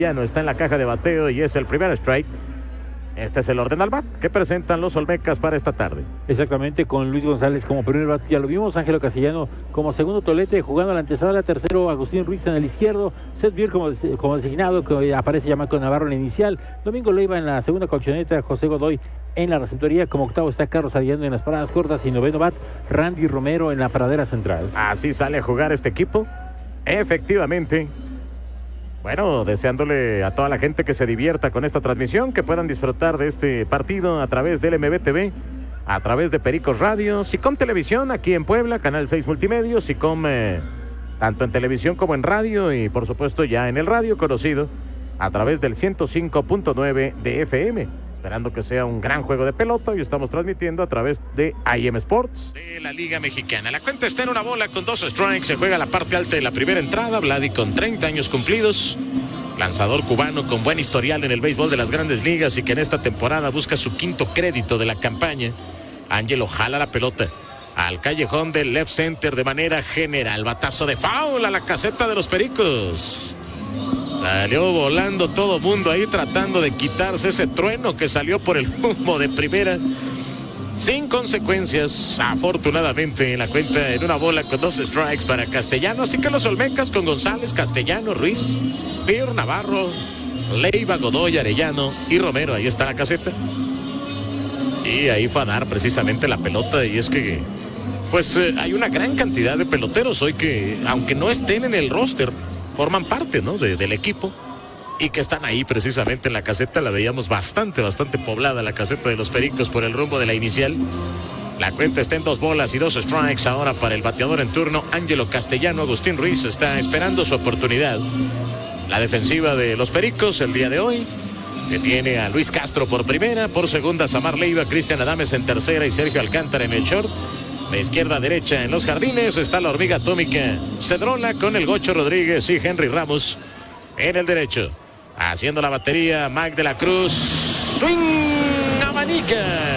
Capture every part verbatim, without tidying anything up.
Ya no está en la caja de bateo y es el primer strike. Este es el orden al bat que presentan los Olmecas para esta tarde. Exactamente, con Luis González como primer bat, ya lo vimos, Ángelo Castellano como segundo tolete, jugando a la antesala, tercero Agustín Ruiz en el izquierdo, Seth Beer como, como designado, que aparece ya Marco Navarro en la inicial, Domingo Leiva en la segunda colchoneta, José Godoy en la receptoría, como octavo está Carlos Arellano en las paradas cortas y noveno bat, Randy Romero en la paradera central. Así sale a jugar este equipo, efectivamente. Bueno, deseándole a toda la gente que se divierta con esta transmisión, que puedan disfrutar de este partido a través del M B T V, a través de Pericos Radio, SICOM Televisión aquí en Puebla, Canal seis Multimedios, SICOM eh, tanto en televisión como en radio y por supuesto ya en el radio conocido a través del ciento cinco punto nueve de F M. Esperando que sea un gran juego de pelota y estamos transmitiendo a través de I M Sports. De la Liga Mexicana. La cuenta está en una bola con dos strikes. Se juega la parte alta de la primera entrada. Vladi con treinta años cumplidos. Lanzador cubano con buen historial en el béisbol de las grandes ligas y que en esta temporada busca su quinto crédito de la campaña. Ángelo jala la pelota al callejón del left center de manera general. Batazo de foul a la caseta de los Pericos. Salió volando todo mundo ahí tratando de quitarse ese trueno que salió por el humo de primera. Sin consecuencias, afortunadamente, en la cuenta en una bola con dos strikes para Castellano. Así que los Olmecas con González, Castellano, Ruiz, Beer, Navarro, Leiva, Godoy, Arellano y Romero. Ahí está la caseta. Y ahí fue a dar precisamente la pelota. Y es que, pues, eh, hay una gran cantidad de peloteros hoy que, aunque no estén en el roster, forman parte, ¿no? de, del equipo y que están ahí precisamente en la caseta. La veíamos bastante, bastante poblada la caseta de los Pericos por el rumbo de la inicial. La cuenta está en dos bolas y dos strikes ahora para el bateador en turno, Ángelo Castellano. Agustín Ruiz está esperando su oportunidad. La defensiva de los Pericos el día de hoy, que tiene a Luis Castro por primera, por segunda Samar Leiva, Cristian Adames en tercera y Sergio Alcántara en el short. De izquierda a derecha en los jardines está la hormiga atómica Cedrola con el Gocho Rodríguez y Henry Ramos en el derecho. Haciendo la batería Mike de la Cruz. Swing, abanica.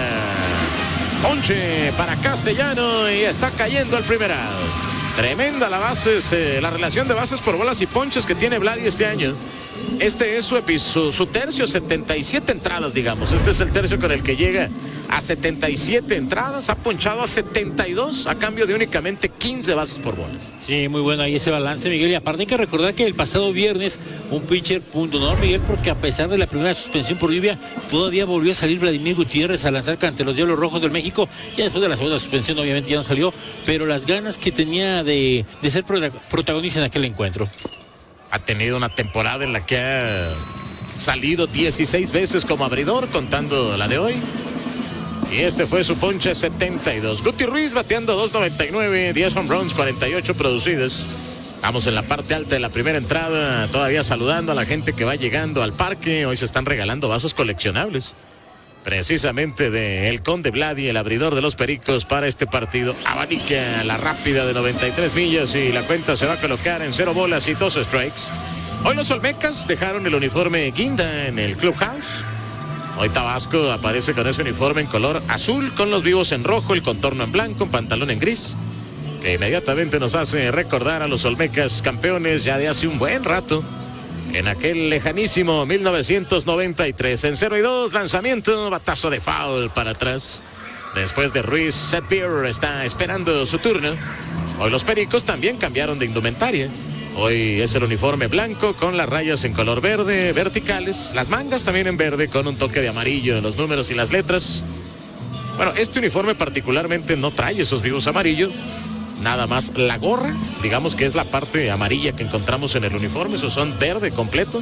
Ponche para Castellano y está cayendo el primer out. Tremenda la base, eh, la relación de bases por bolas y ponches que tiene Vladi este año. Este es su, su, su tercio, setenta y siete entradas, digamos. Este es el tercio con el que llega a setenta y siete entradas, ha ponchado a setenta y dos a cambio de únicamente quince bases por bolas. Sí, muy bueno ahí ese balance, Miguel, y aparte hay que recordar que el pasado viernes un pitcher punto, ¿no, Miguel? Porque a pesar de la primera suspensión por lluvia, todavía volvió a salir Vladimir Gutiérrez a lanzar ante los Diablos Rojos del México. Ya después de la segunda suspensión obviamente ya no salió, pero las ganas que tenía de, de ser protagonista en aquel encuentro. Ha tenido una temporada en la que ha salido dieciséis veces como abridor, contando la de hoy. Y este fue su ponche setenta y dos. Guti Ruiz bateando dos noventa y nueve, diez home runs, cuarenta y ocho producidos. Estamos en la parte alta de la primera entrada, todavía saludando a la gente que va llegando al parque. Hoy se están regalando vasos coleccionables, precisamente de El Conde Vladi, el abridor de los Pericos para este partido. Abanica la rápida de noventa y tres millas y la cuenta se va a colocar en cero bolas y dos strikes. Hoy los Olmecas dejaron el uniforme guinda en el clubhouse. Hoy Tabasco aparece con ese uniforme en color azul, con los vivos en rojo, el contorno en blanco, un pantalón en gris, que inmediatamente nos hace recordar a los Olmecas campeones ya de hace un buen rato, en aquel lejanísimo mil novecientos noventa y tres. En cero y dos, lanzamiento, batazo de foul para atrás. Después de Ruiz, Seth Beer está esperando su turno. Hoy los Pericos también cambiaron de indumentaria. Hoy es el uniforme blanco con las rayas en color verde, verticales. Las mangas también en verde con un toque de amarillo en los números y las letras. Bueno, este uniforme particularmente no trae esos vivos amarillos. Nada más la gorra, digamos que es la parte amarilla que encontramos en el uniforme. Esos son verde completo.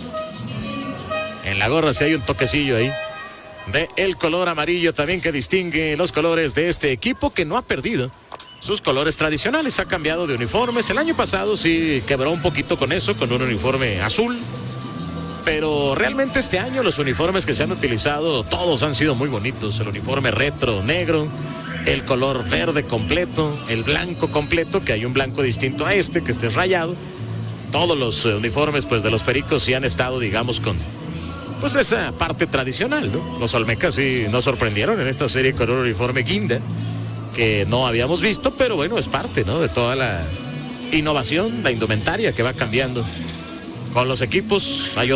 En la gorra sí hay un toquecillo ahí de el color amarillo también que distingue los colores de este equipo, que no ha perdido sus colores tradicionales. Ha cambiado de uniformes. El año pasado sí quebró un poquito con eso, con un uniforme azul. Pero realmente este año los uniformes que se han utilizado, todos han sido muy bonitos. El uniforme retro, negro, el color verde completo, el blanco completo, que hay un blanco distinto a este, que este es rayado. Todos los uniformes pues de los Pericos sí han estado, digamos, con pues esa parte tradicional, ¿no? Los Olmecas sí nos sorprendieron en esta serie con un uniforme guinda que no habíamos visto, pero bueno, es parte, ¿no?, de toda la innovación, la indumentaria que va cambiando con los equipos. Hay